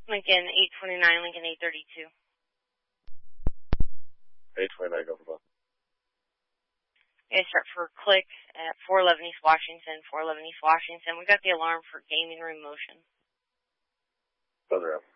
Lincoln 829, Lincoln 832. 829, go for both. Okay, start for click at 411 East Washington, 411 East Washington. We got the alarm for gaming room motion. Those are up.